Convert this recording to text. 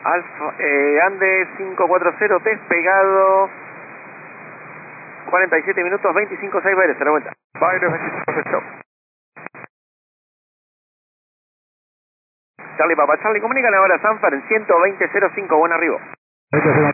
Alfa, Ande 540, despegado. 47 minutos, 25.6 Baires, a la vuelta. Baires 25.6, chao. Charlie Papa Charlie, comunican ahora a Sanford en 120.05, buen arribo.